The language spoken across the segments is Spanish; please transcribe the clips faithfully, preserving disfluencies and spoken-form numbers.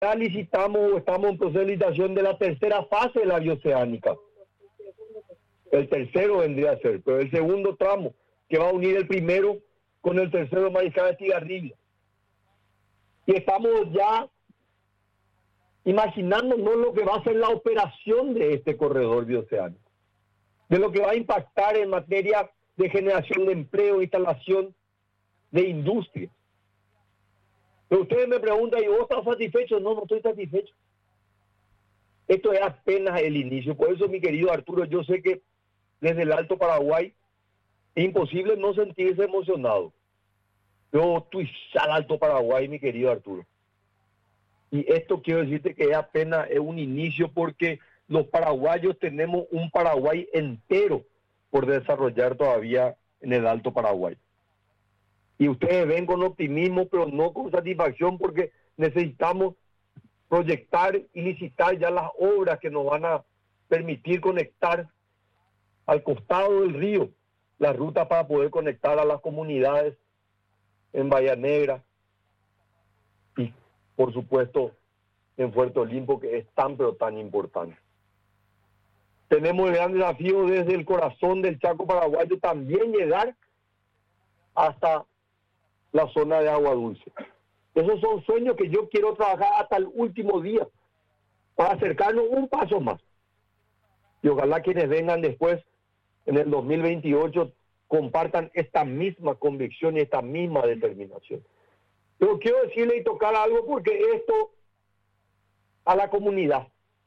licitamos o estamos en proceso de licitación de la tercera fase de la bioceánica. El tercero vendría a ser, pero el segundo tramo, que va a unir el primero con el tercero Mariscal de Estigarribia. Y estamos ya imaginándonos lo que va a ser la operación de este corredor bioceánico, de lo que va a impactar en materia de generación de empleo, instalación de industria. Pero ustedes me preguntan, ¿y vos estás satisfecho? No, no estoy satisfecho. Esto es apenas el inicio. Por eso, mi querido Arturo, yo sé que desde el Alto Paraguay es imposible no sentirse emocionado. Yo estoy al Alto Paraguay, mi querido Arturo. Y esto quiero decirte que es apenas es un inicio, porque los paraguayos tenemos un Paraguay entero por desarrollar todavía en el Alto Paraguay. Y ustedes ven con optimismo, pero no con satisfacción, porque necesitamos proyectar y licitar ya las obras que nos van a permitir conectar al costado del río la ruta para poder conectar a las comunidades en Bahía Negra y, por supuesto, en Puerto Olimpo, que es tan pero tan importante. Tenemos el gran desafío desde el corazón del Chaco paraguayo también llegar hasta la zona de agua dulce. Esos son sueños que yo quiero trabajar hasta el último día para acercarnos un paso más. Y ojalá quienes vengan después, en el dos mil veintiocho, compartan esta misma convicción y esta misma determinación. Pero quiero decirle y tocar algo, porque esto a la comunidad.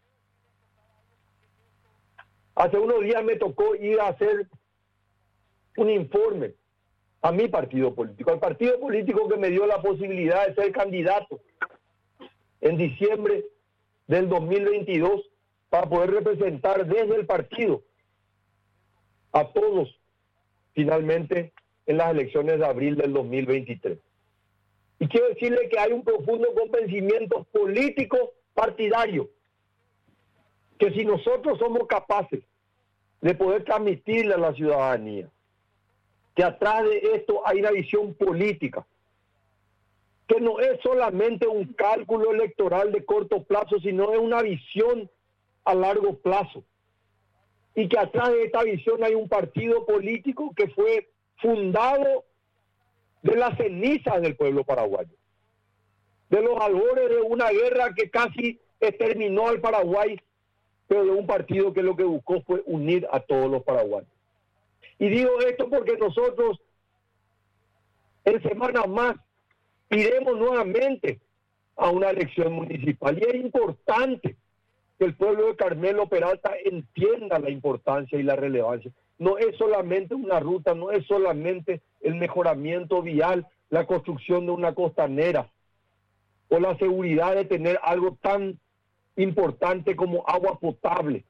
Hace unos días me tocó ir a hacer un informe a mi partido político, al partido político que me dio la posibilidad de ser candidato en diciembre del dos mil veintidós para poder representar desde el partido a todos finalmente en las elecciones de abril del dos mil veintitrés. Y quiero decirle que hay un profundo convencimiento político partidario, que si nosotros somos capaces de poder transmitirle a la ciudadanía que atrás de esto hay una visión política, que no es solamente un cálculo electoral de corto plazo, sino es una visión a largo plazo, y que atrás de esta visión hay un partido político que fue fundado de las cenizas del pueblo paraguayo, de los albores de una guerra que casi exterminó al Paraguay, pero de un partido que lo que buscó fue unir a todos los paraguayos. Y digo esto porque nosotros en semanas más iremos nuevamente a una elección municipal, y es importante que el pueblo de Carmelo Peralta entienda la importancia y la relevancia. No es solamente una ruta, no es solamente el mejoramiento vial, la construcción de una costanera o la seguridad de tener algo tan importante como agua potable,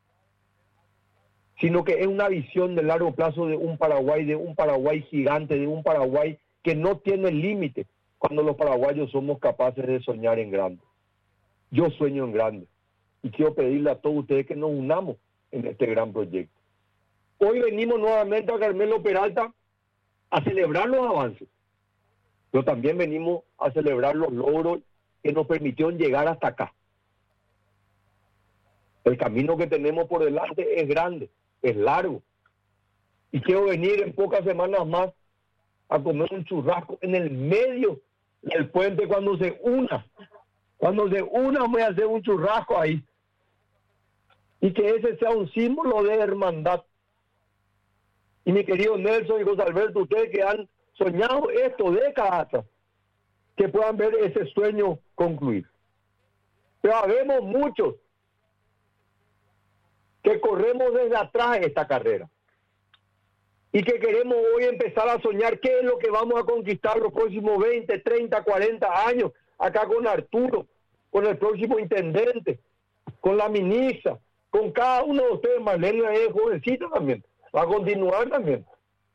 sino que es una visión de largo plazo de un Paraguay, de un Paraguay gigante, de un Paraguay que no tiene límite cuando los paraguayos somos capaces de soñar en grande. Yo sueño en grande y quiero pedirle a todos ustedes que nos unamos en este gran proyecto. Hoy venimos nuevamente a Carmelo Peralta a celebrar los avances, pero también venimos a celebrar los logros que nos permitieron llegar hasta acá. El camino que tenemos por delante es grande, es largo. Y quiero venir en pocas semanas más a comer un churrasco en el medio del puente cuando se una. Cuando se una voy a hacer un churrasco ahí. Y que ese sea un símbolo de hermandad. Y mi querido Nelson y José Alberto, ustedes que han soñado esto décadas atrás, que puedan ver ese sueño concluir. Pero habemos muchos que corremos desde atrás esta carrera y que queremos hoy empezar a soñar qué es lo que vamos a conquistar los próximos veinte, treinta, cuarenta años, acá con Arturo, con el próximo intendente, con la ministra, con cada uno de ustedes. Marlene es jovencita también, va a continuar también.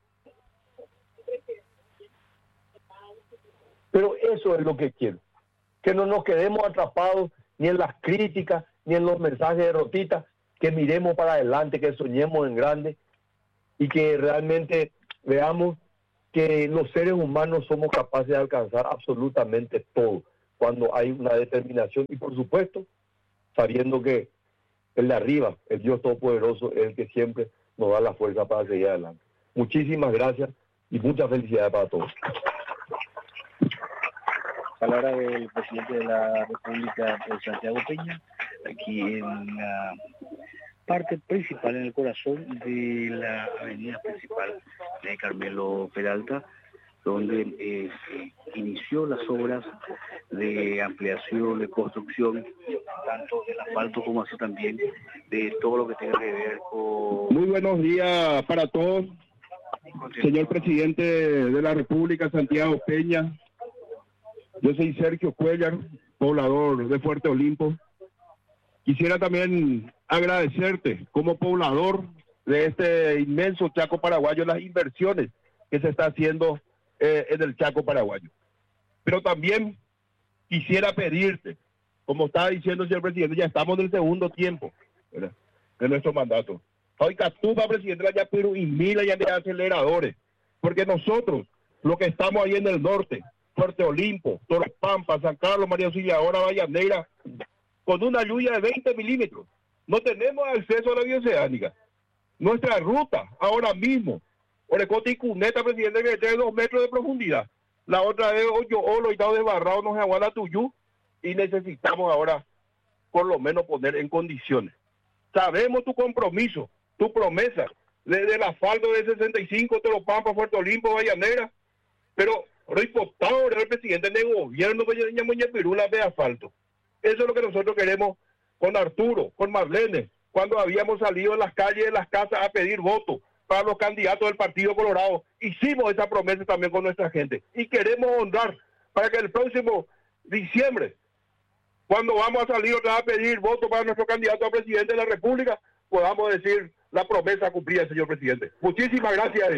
Pero eso es lo que quiero, que no nos quedemos atrapados ni en las críticas, ni en los mensajes de derrotistas, que miremos para adelante, que soñemos en grande y que realmente veamos que los seres humanos somos capaces de alcanzar absolutamente todo. cuando hay una determinación y, por supuesto, sabiendo que el de arriba, el Dios Todopoderoso, es el que siempre nos da la fuerza para seguir adelante. Muchísimas gracias y muchas felicidades para todos. Palabra del presidente de la República, Santiago Peña, aquí en la parte principal, en el corazón de la avenida principal de Carmelo Peralta, donde eh, inició las obras de ampliación, de construcción, tanto del asfalto como así también de todo lo que tenga que ver con... Muy buenos días para todos, señor presidente de la República, Santiago Peña. Yo soy Sergio Cuellar, poblador de Fuerte Olimpo. Quisiera también agradecerte como poblador de este inmenso Chaco paraguayo las inversiones que se está haciendo eh, en el Chaco paraguayo. Pero también quisiera pedirte, como estaba diciendo el señor presidente, ya estamos en el segundo tiempo, ¿verdad?, de nuestro mandato. Hoy Catuba, presidente de la Yapiro, y mil ya de aceleradores, porque nosotros, los que estamos ahí en el norte, Fuerte Olimpo, Toropampa, San Carlos, María Auxiliadora, Bahía Negra, con una lluvia de veinte milímetros, no tenemos acceso a la bioceánica. Nuestra ruta, ahora mismo, Orecote y Cuneta, presidente, que tiene dos metros de profundidad. La otra vez, Oyo Olo y Tao de Barrao, nos aguanta Tuyú, y necesitamos ahora, por lo menos, poner en condiciones. Sabemos tu compromiso, tu promesa, desde el asfalto de sesenta y cinco, Toropampa, Fuerte Olimpo, Bahía Negra, pero reportado el presidente del gobierno de Pirula de asfalto. Eso es lo que nosotros queremos con Arturo, con Marlene, cuando habíamos salido en las calles de las casas a pedir votos para los candidatos del Partido Colorado. Hicimos esa promesa también con nuestra gente y queremos honrar para que el próximo diciembre, cuando vamos a salir otra vez a pedir votos para nuestro candidato a presidente de la República, podamos decir la promesa cumplida, señor presidente. Muchísimas gracias.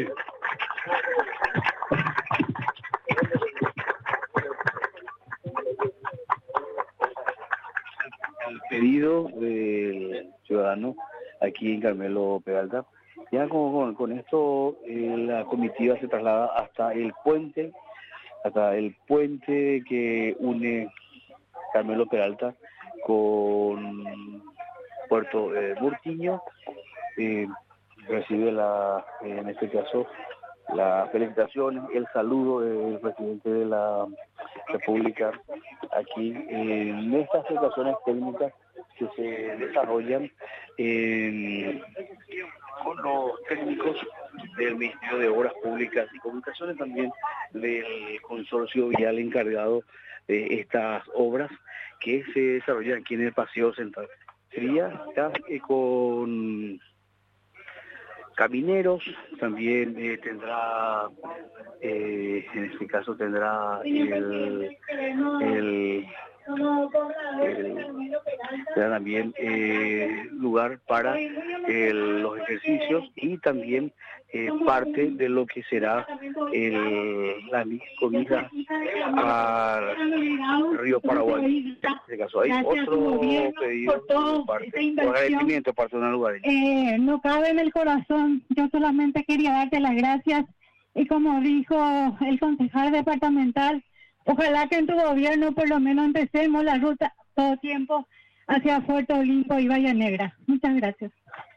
El pedido del ciudadano aquí en Carmelo Peralta. Ya con, con, con esto eh, la comitiva se traslada hasta el puente, hasta el puente que une Carmelo Peralta con Puerto eh, Murtiño. Eh, recibe la, eh, en este caso, las felicitaciones, el saludo del presidente de la República aquí en estas situaciones técnicas que se desarrollan eh, con los técnicos del Ministerio de Obras Públicas y Comunicaciones, también del consorcio vial encargado de estas obras que se desarrollan aquí en el Paseo Central. Sería ya, eh, con camineros, también eh, tendrá, eh, en este caso tendrá el, el, el tendrá también eh, lugar para eh, los ejercicios y también eh, parte de lo que será el, la comida al río Paraguay. En este caso hay otro pedido por parte, por agradecimiento parte de una lugareña. Eh, no cabe en el corazón, yo solamente quería darte las gracias y como dijo el concejal departamental, ojalá que en tu gobierno por lo menos empecemos la ruta todo tiempo hacia Fuerte Olimpo y Bahía Negra. Muchas gracias.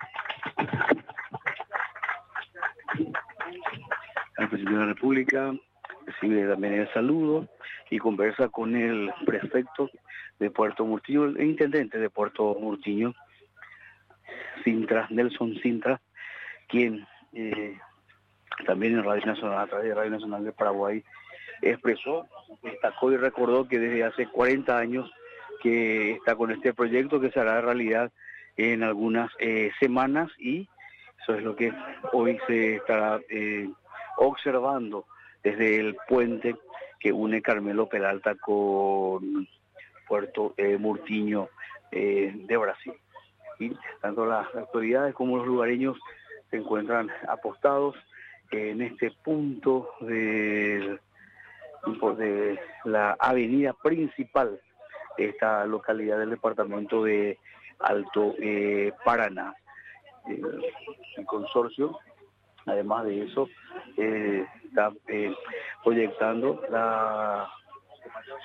El presidente de la República recibe también el saludo y conversa con el prefecto de Puerto Murtiño, el intendente de Puerto Murtiño, Sintra, Nelson Sintra, quien eh, también en Radio Nacional, a través de Radio Nacional de Paraguay, expresó, destacó y recordó que desde hace cuarenta años que está con este proyecto que se hará realidad en algunas eh, semanas y eso es lo que hoy se estará eh, observando desde el puente que une Carmelo Peralta con Puerto eh, Murtiño eh, de Brasil. Y tanto las autoridades como los lugareños se encuentran apostados en este punto de, de la avenida principal de esta localidad del departamento de Alto eh, Paraná. Eh, el consorcio, además de eso, eh, está eh, proyectando la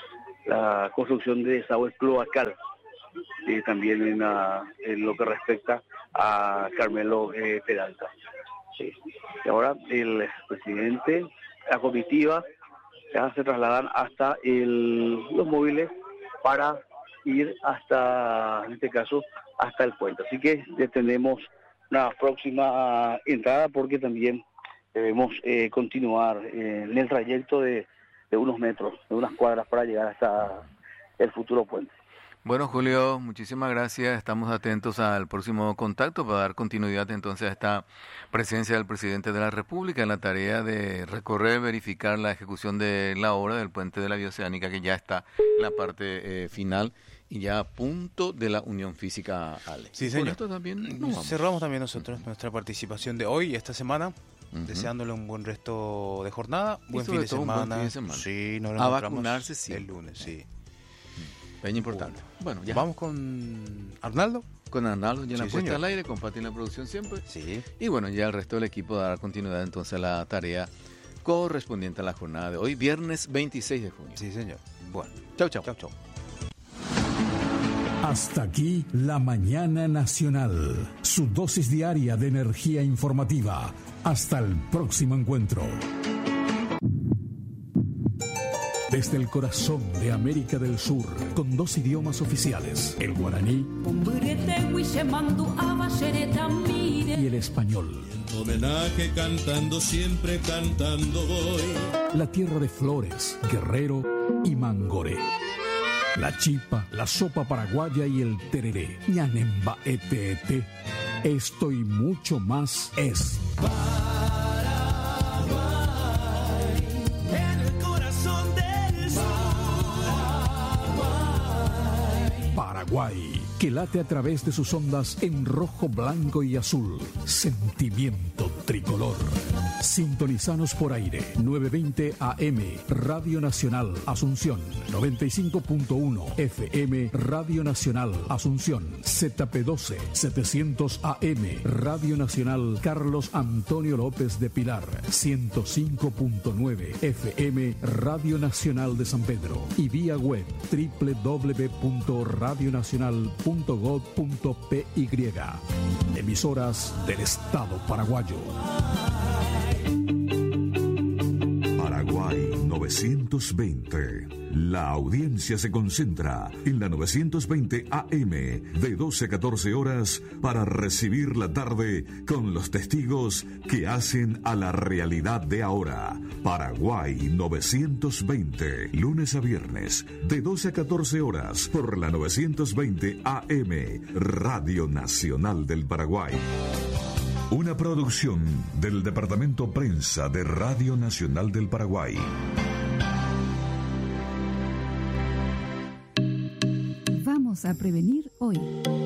la construcción de desagüe cloacal, eh, también en, la, en lo que respecta a Carmelo eh, Peralta. Sí. Y ahora el presidente, la comitiva, ya se trasladan hasta el, los móviles para ir hasta, en este caso, hasta el puente. Así que tenemos una próxima entrada porque también debemos eh, continuar eh, en el trayecto de, de unos metros, de unas cuadras para llegar hasta el futuro puente. Bueno, Julio, muchísimas gracias. Estamos atentos al próximo contacto para dar continuidad entonces a esta presencia del presidente de la República en la tarea de recorrer, verificar la ejecución de la obra del puente de la Bioceánica, que ya está en la parte eh, final y ya a punto de la unión física, Ale. Sí, señor. Por esto también nos vamos. Cerramos también nosotros nuestra participación de hoy y esta semana. Uh-huh. Deseándole un buen resto de jornada, Y buen sobre fin de todo un buen semana. fin de semana. Sí, nos A encontramos vacunarse, sí. el lunes, sí. Peña importante. Bueno, ya. Vamos con Arnaldo. Con Arnaldo ya en la Sí, puesta señor. al aire, con Pati en la producción siempre. Sí. Y bueno, ya el resto del equipo dará continuidad entonces a la tarea correspondiente a la jornada de hoy, viernes veintiséis de junio. Sí, señor. Bueno, Chau, chau. chau, chau. Hasta aquí la mañana nacional, su dosis diaria de energía informativa. Hasta el próximo encuentro. Desde el corazón de América del Sur, con dos idiomas oficiales, el guaraní y el español. Homenaje cantando, siempre cantando voy. La tierra de Flores, Guerrero y Mangoré. La chipa, la sopa paraguaya y el tereré. Ñanemba ete ete. Esto y mucho más es En el corazón del sur. Paraguay, que late a través de sus ondas en rojo, blanco y azul. Sentimiento tricolor. Sintonizanos por aire, novecientos veinte A M, Radio Nacional Asunción, noventa y cinco punto uno F M, Radio Nacional Asunción, Z P doce, setecientos A M, Radio Nacional Carlos Antonio López de Pilar, ciento cinco punto nueve F M, Radio Nacional de San Pedro, y vía web doble u doble u doble u punto radio nacional punto gob punto p y. Emisoras del Estado paraguayo. Paraguay novecientos veinte. La audiencia se concentra en la novecientos veinte A M de doce a catorce horas para recibir la tarde con los testigos que hacen a la realidad de ahora. Paraguay novecientos veinte, lunes a viernes de doce a catorce horas por la novecientos veinte A M, Radio Nacional del Paraguay. Una producción del Departamento Prensa de Radio Nacional del Paraguay. Vamos a prevenir hoy.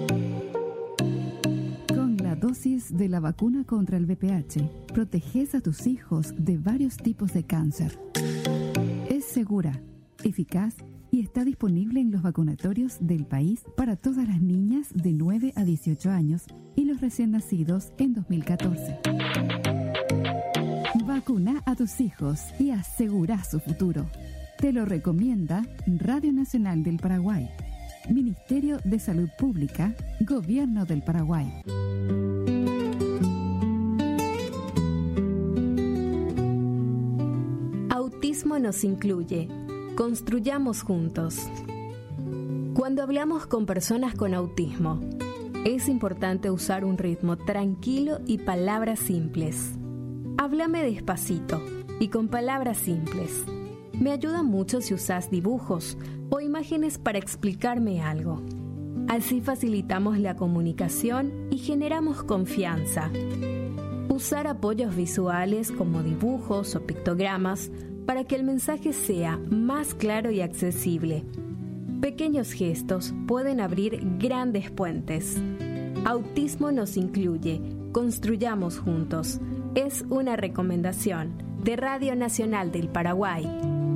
Con la dosis de la vacuna contra el V I H, proteges a tus hijos de varios tipos de cáncer. Es segura, eficaz y está disponible en los vacunatorios del país para todas las niñas de nueve a dieciocho años y los recién nacidos en dos mil catorce. Vacuna a tus hijos y asegura su futuro. Te lo recomienda Radio Nacional del Paraguay, Ministerio de Salud Pública, Gobierno del Paraguay. Autismo nos incluye. Construyamos juntos. Cuando hablamos con personas con autismo, es importante usar un ritmo tranquilo y palabras simples. Háblame despacito y con palabras simples. Me ayuda mucho si usas dibujos o imágenes para explicarme algo. Así facilitamos la comunicación y generamos confianza. Usar apoyos visuales como dibujos o pictogramas para que el mensaje sea más claro y accesible. Pequeños gestos pueden abrir grandes puentes. Autismo nos incluye. Construyamos juntos. Es una recomendación de Radio Nacional del Paraguay.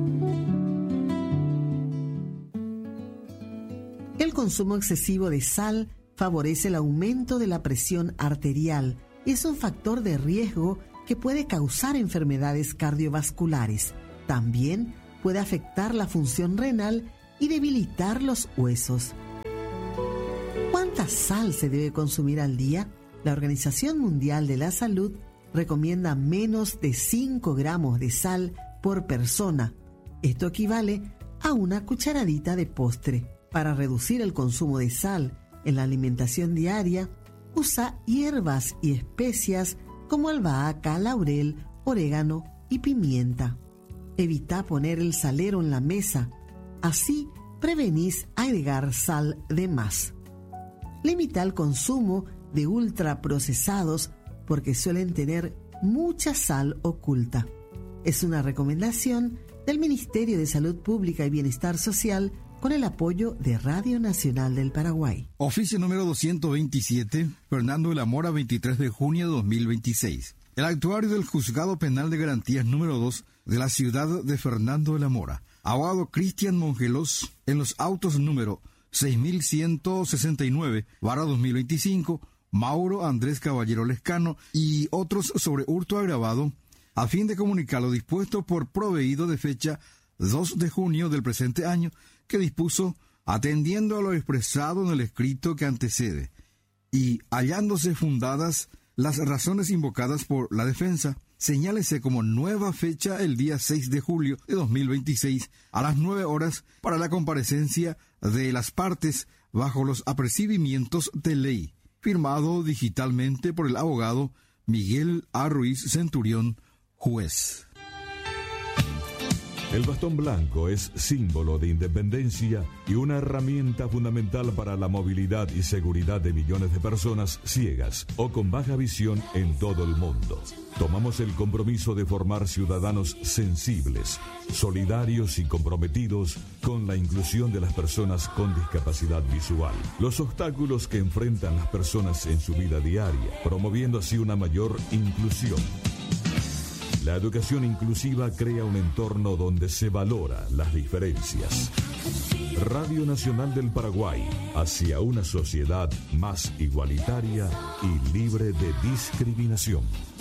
El consumo excesivo de sal favorece el aumento de la presión arterial. Es un factor de riesgo que puede causar enfermedades cardiovasculares. También puede afectar la función renal y debilitar los huesos. ¿Cuánta sal se debe consumir al día? La Organización Mundial de la Salud recomienda menos de cinco gramos de sal por persona. Esto equivale a una cucharadita de postre. Para reducir el consumo de sal en la alimentación diaria, usa hierbas y especias como albahaca, laurel, orégano y pimienta. Evita poner el salero en la mesa. Así prevenís agregar sal de más. Limita el consumo de ultraprocesados porque suelen tener mucha sal oculta. Es una recomendación del Ministerio de Salud Pública y Bienestar Social con el apoyo de Radio Nacional del Paraguay. Oficio número doscientos veintisiete, Fernando de la Mora, veintitrés de junio de dos mil veintiséis. El actuario del Juzgado Penal de Garantías número dos de la ciudad de Fernando de la Mora, abogado Cristian Mongelos, en los autos número seis mil ciento sesenta y nueve barra dos mil veinticinco, Mauro Andrés Caballero Lescano y otros sobre hurto agravado, a fin de comunicar lo dispuesto por proveído de fecha dos de junio del presente año, que dispuso, atendiendo a lo expresado en el escrito que antecede, y hallándose fundadas las razones invocadas por la defensa, señálese como nueva fecha el día seis de julio de dos mil veintiséis a las nueve horas para la comparecencia de las partes bajo los apercibimientos de ley, firmado digitalmente por el abogado Miguel A. Ruiz Centurión, juez. El bastón blanco es símbolo de independencia y una herramienta fundamental para la movilidad y seguridad de millones de personas ciegas o con baja visión en todo el mundo. Tomamos el compromiso de formar ciudadanos sensibles, solidarios y comprometidos con la inclusión de las personas con discapacidad visual. Los obstáculos que enfrentan las personas en su vida diaria, promoviendo así una mayor inclusión. La educación inclusiva crea un entorno donde se valora las diferencias. Radio Nacional del Paraguay, hacia una sociedad más igualitaria y libre de discriminación.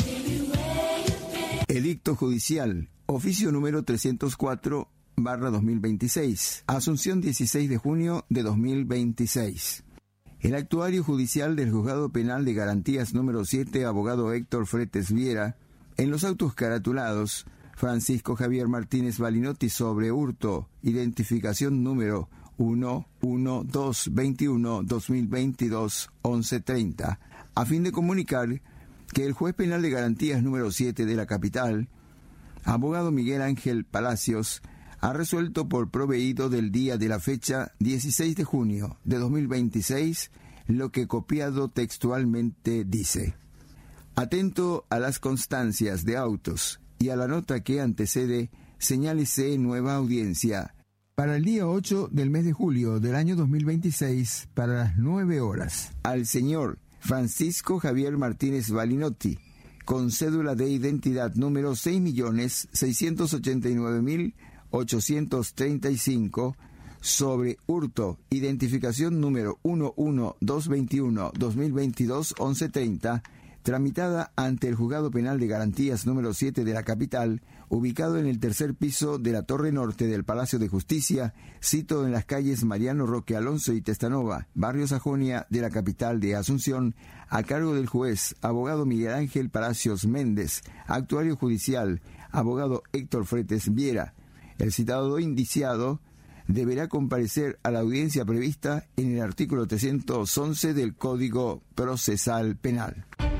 Edicto judicial, oficio número trescientos cuatro barra dos mil veintiséis, Asunción dieciséis de junio de dos mil veintiséis. El actuario judicial del Juzgado Penal de Garantías número siete, abogado Héctor Fretes Viera, en los autos caratulados, Francisco Javier Martínez Balinotti sobre hurto, identificación número uno uno dos veintiuno dos mil veintidós once treinta, a fin de comunicar que el juez penal de garantías número siete de la capital, abogado Miguel Ángel Palacios, ha resuelto por proveído del día de la fecha dieciséis de junio de dos mil veintiséis, lo que copiado textualmente dice: atento a las constancias de autos y a la nota que antecede, señálese nueva audiencia para el día ocho del mes de julio del año dos mil veintiséis para las nueve horas. Al señor Francisco Javier Martínez Balinotti, con cédula de identidad número seis millones seiscientos ochenta y nueve mil ochocientos treinta y cinco, sobre hurto, identificación número uno uno dos veintiuno dos mil veintidós once treinta, tramitada ante el Juzgado Penal de Garantías número siete de la capital, ubicado en el tercer piso de la Torre Norte del Palacio de Justicia, situado en las calles Mariano Roque Alonso y Testanova, barrio Sajonia de la capital de Asunción, a cargo del juez, abogado Miguel Ángel Palacios Méndez, actuario judicial, abogado Héctor Fretes Viera. El citado indiciado deberá comparecer a la audiencia prevista en el artículo trescientos once del Código Procesal Penal.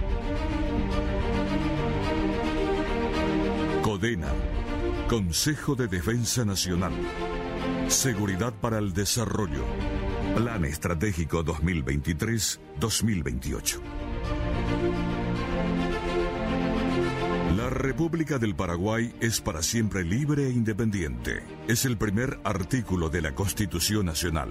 CODENA, Consejo de Defensa Nacional, Seguridad para el Desarrollo, Plan Estratégico dos mil veintitrés a dos mil veintiocho. La República del Paraguay es para siempre libre e independiente. Es el primer artículo de la Constitución Nacional.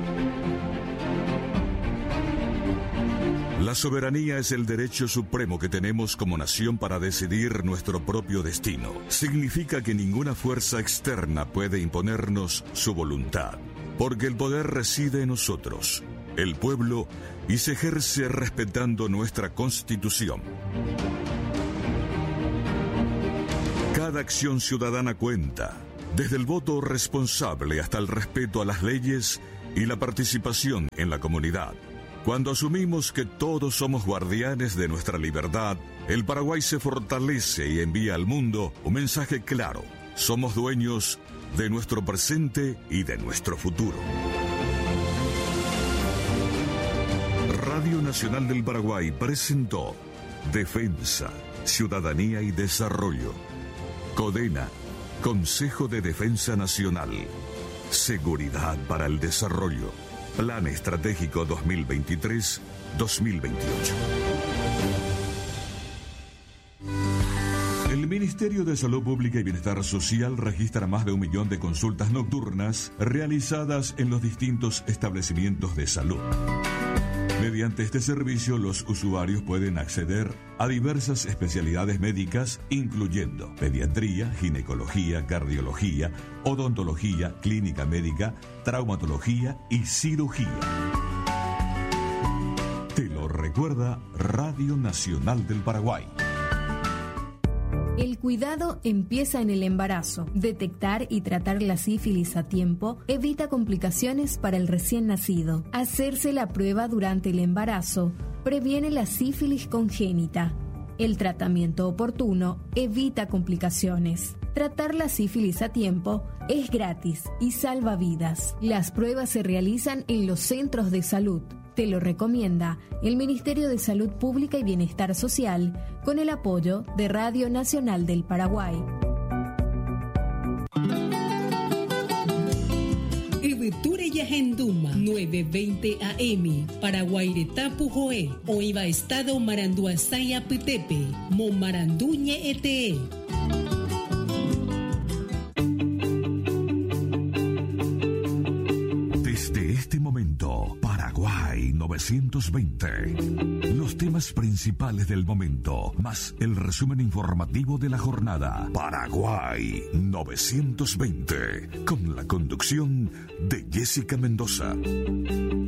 La soberanía es el derecho supremo que tenemos como nación para decidir nuestro propio destino. Significa que ninguna fuerza externa puede imponernos su voluntad, porque el poder reside en nosotros, el pueblo, y se ejerce respetando nuestra Constitución. Cada acción ciudadana cuenta. Desde el voto responsable hasta el respeto a las leyes y la participación en la comunidad. Cuando asumimos que todos somos guardianes de nuestra libertad, el Paraguay se fortalece y envía al mundo un mensaje claro. Somos dueños de nuestro presente y de nuestro futuro. Radio Nacional del Paraguay presentó Defensa, Ciudadanía y Desarrollo. CODENA, Consejo de Defensa Nacional. Seguridad para el Desarrollo. Plan Estratégico dos mil veintitrés a dos mil veintiocho. El Ministerio de Salud Pública y Bienestar Social registra más de un millón de consultas nocturnas realizadas en los distintos establecimientos de salud. Mediante este servicio, los usuarios pueden acceder a diversas especialidades médicas, incluyendo pediatría, ginecología, cardiología, odontología, clínica médica, traumatología y cirugía. Te lo recuerda Radio Nacional del Paraguay. El cuidado empieza en el embarazo. Detectar y tratar la sífilis a tiempo evita complicaciones para el recién nacido. Hacerse la prueba durante el embarazo previene la sífilis congénita. El tratamiento oportuno evita complicaciones. Tratar la sífilis a tiempo es gratis y salva vidas. Las pruebas se realizan en los centros de salud. Te lo recomienda el Ministerio de Salud Pública y Bienestar Social con el apoyo de Radio Nacional del Paraguay. Ibeture Yahenduma, nueve veinte A M, Paraguairetapu Joe, Oiva Estado Maranduasaya Pitepe, Momaranduñe Ete. Desde este momento, Paraguay novecientos veinte. Los temas principales del momento, más el resumen informativo de la jornada. Paraguay novecientos veinte, con la conducción de Jessica Mendoza.